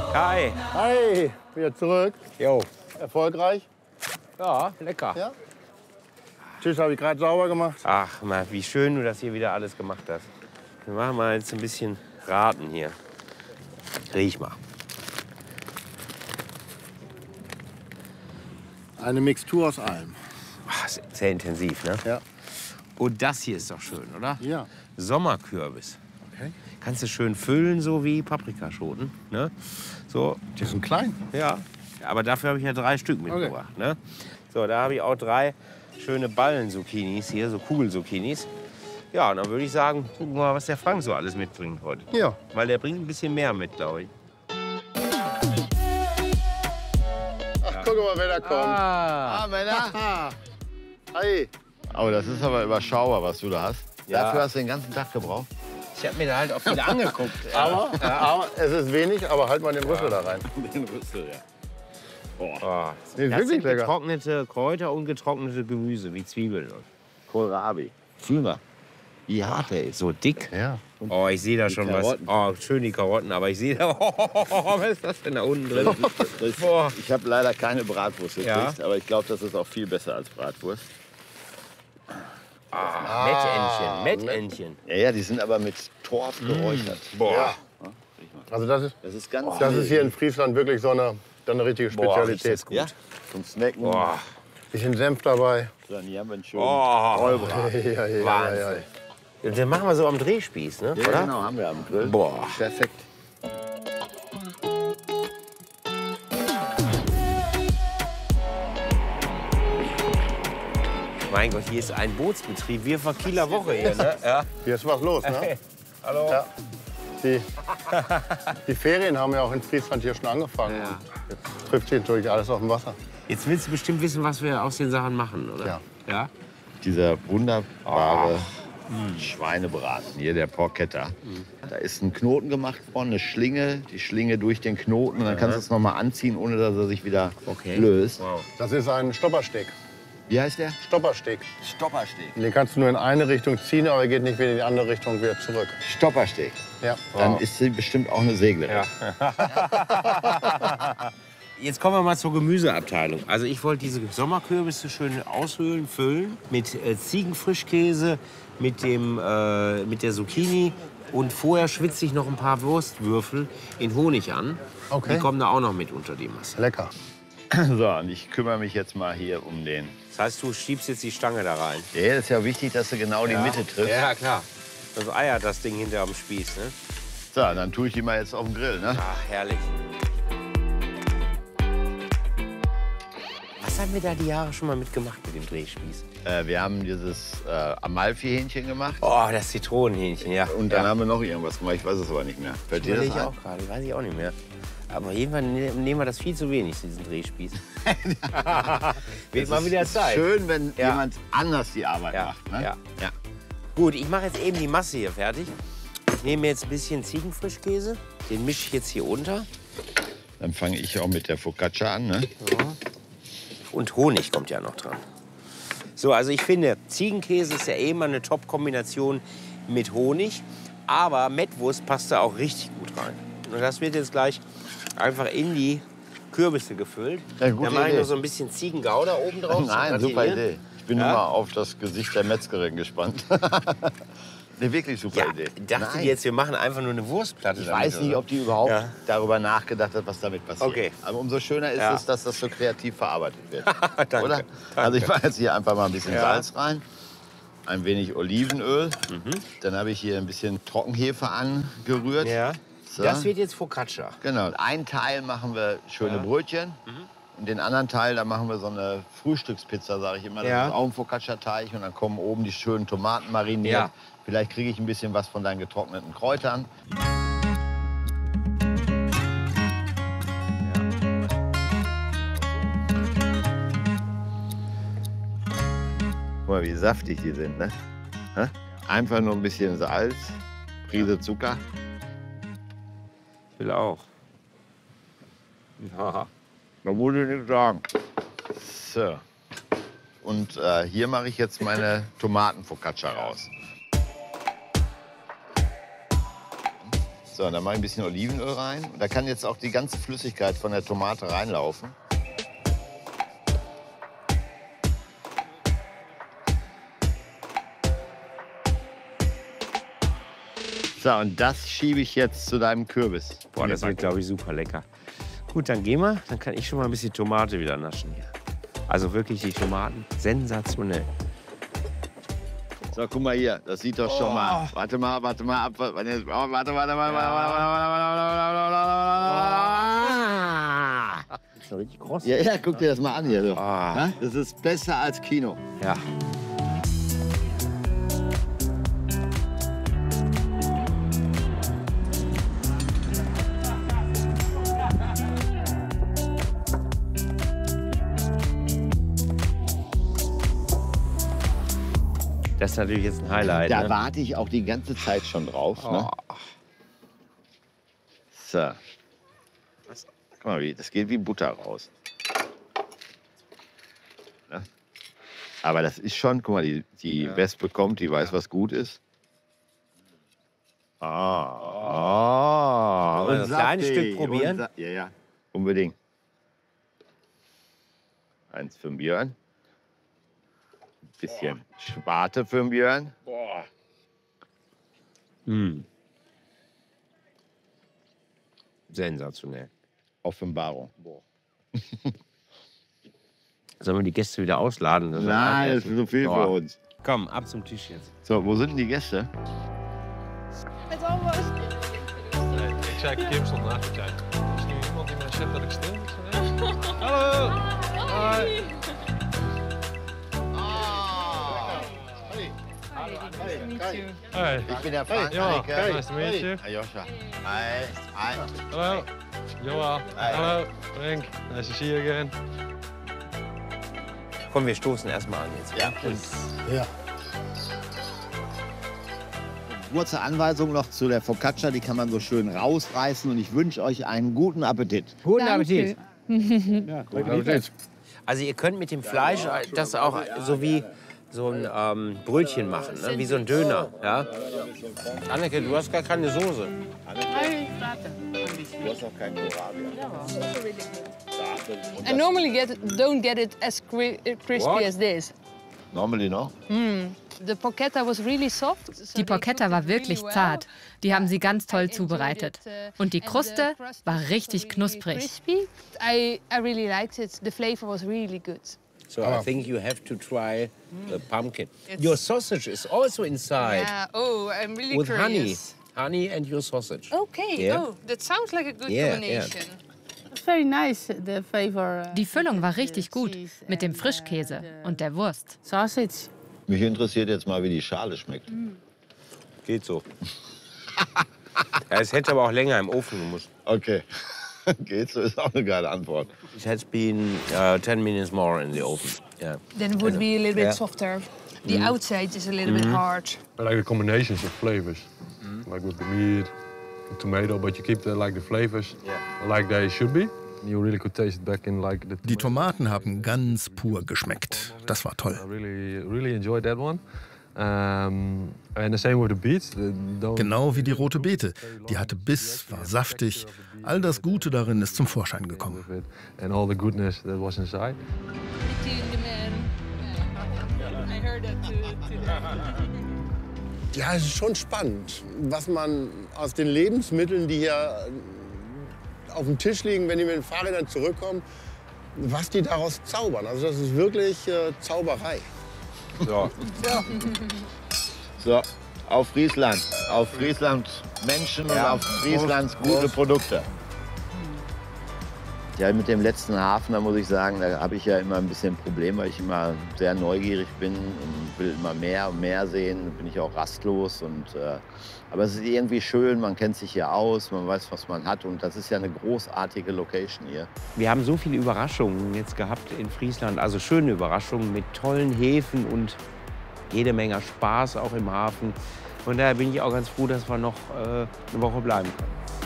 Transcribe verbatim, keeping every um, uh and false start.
Hi. Hi, wieder zurück. Jo. Erfolgreich? Ja, lecker. Ja. Tisch habe ich gerade sauber gemacht. Ach, mal, wie schön du das hier wieder alles gemacht hast. Wir machen mal jetzt ein bisschen Raten hier. Riech mal. Eine Mixtur aus allem. Ach, ist sehr intensiv, ne? Ja. Und das hier ist doch schön, oder? Ja. Sommerkürbis. Okay. Kannst du schön füllen, so wie Paprikaschoten. Ne? So. Die sind klein. Ja. Aber dafür habe ich ja drei Stück mitgebracht. Ne? So, da habe ich auch drei schöne Ballen-Zucchinis hier, so Kugelzucchinis. Ja, und dann würde ich sagen, gucken wir mal, was der Frank so alles mitbringt heute. Ja. Weil der bringt ein bisschen mehr mit, glaube ich. Ach, guck mal, wer da kommt. Ah. Ah, Männer. Hi. Aber das ist aber überschaubar, was du da hast. Ja. Dafür hast du den ganzen Tag gebraucht. Ich habe mir da halt auch viel angeguckt. Aber, aber es ist wenig, aber halt mal den Rüssel da rein. Den Rüssel, ja. Oh. Nee, Das wirklich sind lecker. getrocknete Kräuter und getrocknete Gemüse, wie Zwiebeln. Kohlrabi. Fühl mal. Wie hart der ist, so dick. Ja. Oh, ich sehe da schon Karotten. was. Oh, schön die Karotten, aber ich sehe da. Oh, was ist das denn da unten drin? Boah. Ich habe leider keine Bratwurst gekriegt, Ja. aber ich glaube, das ist auch viel besser als Bratwurst. Ah, Mettentchen, Mettentchen. Ja, ja, die sind aber mit Torf geräuchert. Boah. Ja. Also das ist, Das ist ganz das wild. ist hier in Friesland wirklich so eine, so eine richtige Boah, riecht Spezialität. das gut. Ja, zum Snacken. Boah. Bisschen Senf dabei. Dann hier haben wir einen schönen Oh. Rollbraten. Ja, ja, ja, Wahnsinn. ja, ja. Den machen wir so am Drehspieß, ne? Ja, Oder? genau, haben wir am Grill. Boah. Perfekt. Mein Gott, hier ist ein Bootsbetrieb, wir von Kieler Woche hier, ne? Ja. Hier ist was los, ne? Hallo. Ja. Die, die Ferien haben ja auch in Friesland hier schon angefangen. Ja. Und jetzt trifft sich natürlich alles auf dem Wasser. Jetzt willst du bestimmt wissen, was wir aus den Sachen machen, oder? Ja. Ja? Dieser wunderbare Schweinebraten, hier der Porchetta. Da ist ein Knoten gemacht worden, eine Schlinge, die Schlinge durch den Knoten. Und dann kannst du es noch mal anziehen, ohne dass er sich wieder Okay. löst. Wow. Das ist ein Stoppersteg. Wie heißt der? Stoppersteg. Stoppersteg. Den kannst du nur in eine Richtung ziehen, aber er geht nicht wieder in die andere Richtung wieder zurück. Stoppersteg. Ja. Dann ist sie bestimmt auch eine Seglerin. Jetzt kommen wir mal zur Gemüseabteilung. Also ich wollte diese Sommerkürbisse schön aushöhlen, füllen mit äh, Ziegenfrischkäse, mit, dem, äh, mit der Zucchini. Und vorher schwitze ich noch ein paar Wurstwürfel in Honig an. Okay. Die kommen da auch noch mit unter die Masse. Lecker. So, und ich kümmere mich jetzt mal hier um den. Das heißt, du schiebst jetzt die Stange da rein. Ja, das ist ja wichtig, dass du genau die Mitte triffst. Ja, klar. Das eiert das Ding hinter am Spieß, ne? So, dann tue ich die mal jetzt auf den Grill, ne? Ach, herrlich. Was haben wir da die Jahre schon mal mitgemacht mit dem Drehspieß? Äh, wir haben dieses äh, Amalfi-Hähnchen gemacht. Oh, das Zitronenhähnchen, ja. Und dann ja. haben wir noch irgendwas gemacht, ich weiß es aber nicht mehr. Fällt dir das Überlege ich ein? auch gerade, weiß ich auch nicht mehr. Aber jedenfalls ne- nehmen wir das viel zu wenig, diesen Drehspieß. Wird mal wieder Zeit. Schön, wenn Ja. jemand anders die Arbeit Ja, macht. Ne? ja. Ja. Gut, ich mache jetzt eben die Masse hier fertig. Ich nehme jetzt ein bisschen Ziegenfrischkäse. Den mische ich jetzt hier unter. Dann fange ich auch mit der Focaccia an. Ne? Und Honig kommt ja noch dran. So, also ich finde, Ziegenkäse ist ja eh immer eine Top-Kombination mit Honig. Aber Mettwurst passt da auch richtig gut rein. Und das wird jetzt gleich einfach in die Kürbisse gefüllt. Ja, gute Dann mache ich Idee. noch so ein bisschen Ziegengouda oben drauf. Nein, zum super Gratinieren. Idee. Ich bin Ja? nur mal auf das Gesicht der Metzgerin gespannt. Ne, wirklich super Ja, Idee. dachte Nein. die jetzt, wir machen einfach nur eine Wurstplatte Ich damit, weiß nicht, oder? ob die überhaupt Ja. darüber nachgedacht hat, was damit passiert. Okay. Aber umso schöner ist Ja. es, dass das so kreativ verarbeitet wird. Danke, Oder? danke. Also ich mache jetzt hier einfach mal ein bisschen Ja. Salz rein, ein wenig Olivenöl. Mhm. Dann habe ich hier ein bisschen Trockenhefe angerührt. Ja. So. Das wird jetzt Focaccia. Genau. Einen Teil machen wir schöne Ja. Mhm. Brötchen. Und den anderen Teil, da machen wir so eine Frühstückspizza, sage ich immer. Das Ja. ist auch ein Focaccia-Teig. Und dann kommen oben die schönen Tomaten mariniert. Ja. Vielleicht kriege ich ein bisschen was von deinen getrockneten Kräutern. Guck mal, wie saftig die sind, ne? Hä? Einfach nur ein bisschen Salz, Prise Zucker. Ich will auch. Ja. Da muss ich nichts sagen. So. Und äh, hier mache ich jetzt meine Tomatenfocaccia raus. So, dann mache ich ein bisschen Olivenöl rein. Und da kann jetzt auch die ganze Flüssigkeit von der Tomate reinlaufen. So, und das schiebe ich jetzt zu deinem Kürbis. Boah, das wird, glaube ich, super lecker. Gut, dann gehen wir. Dann kann ich schon mal ein bisschen Tomate wieder naschen hier. Also wirklich die Tomaten, sensationell. So, guck mal hier, das sieht doch schon mal. Warte mal, warte mal ab. Warte, warte, warte, warte, warte, warte, warte. Das ist doch richtig kross. Ja, ja, guck dir das mal an hier. So. Ah. Das ist besser als Kino. Ja. Das ist natürlich jetzt ein Highlight. Da Ne? warte ich auch die ganze Zeit schon drauf. Oh. Ne? So. Guck mal, wie, das geht wie Butter raus. Ne? Aber das ist schon, guck mal, die, die Ja. Wespe kommt, die weiß, was gut ist. Ah. Oh. Und Ein kleines saftig. Stück probieren. Und sa- ja, ja, unbedingt. Eins für den Björn. Ein bisschen Sparte für den Björn. Boah. Mm. Sensationell. Offenbarung. Sollen wir die Gäste wieder ausladen? Das Nein, das ist so viel Boah. für uns. Komm, ab zum Tisch jetzt. So, wo sind denn die Gäste? Ik zei Kim stond naast me kijken. Er is nu iemand die mij zegt dat ik stil moet zijn. Hallo! Hoi! Hoi! Ich bin der Frank. Ja, Hey. nice to meet you. Ayosha. Hi. Hi. Hallo! Joa! Hi. Hallo! Frank! Nice to see you again. Komm, wir stoßen erstmal an jetzt. Ja. Ja. Kurze Anweisung noch zu der Focaccia, die kann man so schön rausreißen und ich wünsche euch einen guten Appetit. Guten Appetit. Appetit. Also ihr könnt mit dem Fleisch das auch so wie so ein ähm, Brötchen machen, ne? Wie so ein Döner. Ja? Anneke, du hast gar keine Soße. Du hast auch keinen Kohlrabi. I normally get don't get it as cri crispy What? as this. Normally noch? The porchetta was really soft. so Die they Porchetta cooked war it wirklich really zart. well. Die haben sie ganz I toll enjoyed zubereitet. it, uh, Und die and the Kruste crust war was richtig really knusprig. crispy. I, I really liked it. The flavor was really good. So I think you have to try the pumpkin. Your sausage is also inside Yeah. Oh, I'm really with honey. curious. Honey and your sausage. Okay. Yeah. Oh, that sounds like a good Yeah, combination. Very nice, the flavor. uh, Die Füllung war richtig the gut cheese mit dem and, uh, Frischkäse the und der Wurst. Sausage. Mich interessiert jetzt mal, wie die Schale schmeckt. Geht so. Ja, es hätte aber auch länger im Ofen gemusst. Okay. Geht so, ist auch eine geile Antwort. It has been uh, ten minutes more in the oven. Yeah. Then it would be a little bit Yeah. softer. The outside is a little bit hard. I like the combinations of flavors. Like with the meat, the tomato, but you keep the, like the flavors like they should be. You really could taste it back in like the Die Tomaten haben ganz pur geschmeckt. Das war toll. I really, really enjoyed that one. Um, and the same with the beets. They don't- Genau wie die rote Beete. Die hatte Biss, war saftig. All das Gute darin ist zum Vorschein gekommen. with it, and all the goodness that was inside. I heard that too. Ja, es ist schon spannend, was man aus den Lebensmitteln, die hier auf dem Tisch liegen, wenn die mit den Fahrrädern zurückkommen, was die daraus zaubern. Also das ist wirklich äh, Zauberei. So. So, auf Friesland. Auf Friesland Menschen und auf Frieslands gute Produkte. Ja, mit dem letzten Hafen, da muss ich sagen, da habe ich ja immer ein bisschen ein Problem, weil ich immer sehr neugierig bin und will immer mehr und mehr sehen. Da bin ich auch rastlos. Und, äh, aber es ist irgendwie schön, man kennt sich hier aus, man weiß, was man hat. Und das ist ja eine großartige Location hier. Wir haben so viele Überraschungen jetzt gehabt in Friesland, also schöne Überraschungen mit tollen Häfen und jede Menge Spaß auch im Hafen. Von daher bin ich auch ganz froh, dass wir noch äh, eine Woche bleiben können.